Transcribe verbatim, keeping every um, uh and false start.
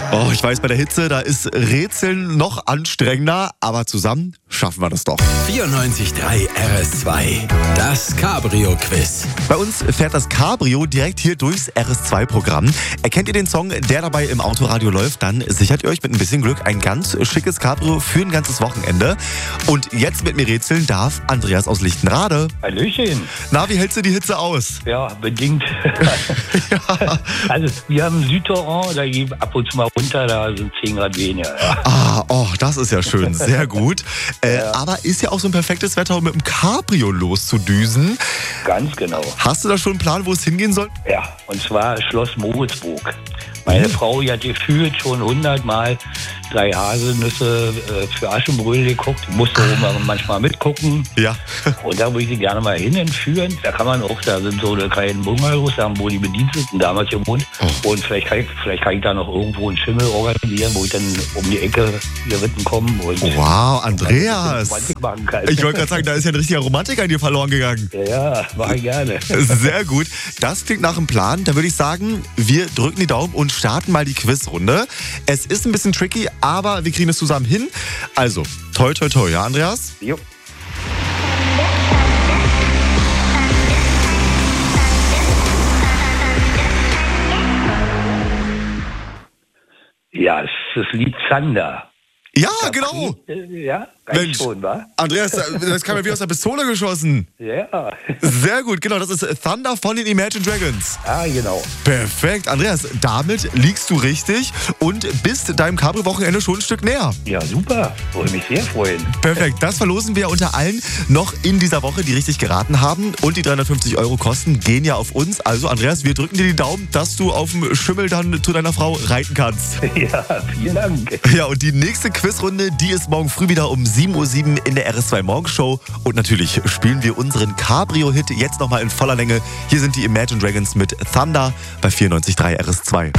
Oh, ich weiß, bei der Hitze, da ist Rätseln noch anstrengender, aber zusammen schaffen wir das doch. vierundneunzig Komma drei R S zwei, das Cabrio-Quiz. Bei uns fährt das Cabrio direkt hier durchs R S zwei Programm. Erkennt ihr den Song, der dabei im Autoradio läuft, dann sichert ihr euch mit ein bisschen Glück ein ganz schickes Cabrio für ein ganzes Wochenende. Und jetzt mit mir rätseln darf Andreas aus Lichtenrade. Hallöchen. Na, wie hältst du die Hitze aus? Ja, bedingt. Ja. Also, wir haben Südtorrent, da geht ab und zu mal runter, da sind zehn Grad weniger. Ja. Ah, oh, das ist ja schön, sehr gut. Äh, Ja. Aber ist ja auch so ein perfektes Wetter, um mit dem Cabrio loszudüsen. Ganz genau. Hast du da schon einen Plan, wo es hingehen soll? Ja, und zwar Schloss Moritzburg. Meine Frau, die hat gefühlt schon hundertmal drei Haselnüsse äh, für Aschenbrödel geguckt. Ich musste auch manchmal mitgucken. Ja. Und da würde ich sie gerne mal hin entführen. Da kann man auch, da sind so eine kleinen Bungalows, da haben wohl die Bediensteten damals gewohnt. Oh. Und vielleicht kann, ich, vielleicht kann ich da noch irgendwo einen Schimmel organisieren, wo ich dann um die Ecke geritten komme. Und Wow, Andreas. Romantik machen kann. Ich wollte gerade sagen, da ist ja ein richtiger Romantiker an dir verloren gegangen. Ja, mache ich gerne. Sehr gut. Das klingt nach einem Plan. Da würde ich sagen, wir drücken die Daumen und starten mal die Quizrunde. Es ist ein bisschen tricky, aber wir kriegen es zusammen hin. Also, toi, toi, toi, ja, Andreas? Jo. Ja, es ist das Lied Zander. Ja, genau. Äh, Ja, reicht Mensch. schon, wa? Andreas, das kam ja wie aus der Pistole geschossen. Ja. Sehr gut, genau. Das ist Thunder von den Imagine Dragons. Ah, genau. Perfekt, Andreas. Damit liegst du richtig und bist deinem Cabrio-Wochenende schon ein Stück näher. Ja, super. Würde mich sehr freuen. Perfekt, das verlosen wir unter allen noch in dieser Woche, die richtig geraten haben. Und die dreihundertfünfzig Euro Kosten gehen ja auf uns. Also Andreas, wir drücken dir die Daumen, dass du auf dem Schimmel dann zu deiner Frau reiten kannst. Ja, vielen Dank. Ja, und die nächste Quizrunde, die ist morgen früh wieder um sieben Uhr sieben in der R S zwei Morgenshow. Und natürlich spielen wir unseren Cabrio-Hit jetzt nochmal in voller Länge. Hier sind die Imagine Dragons mit Thunder bei vierundneunzig Komma drei R S zwei.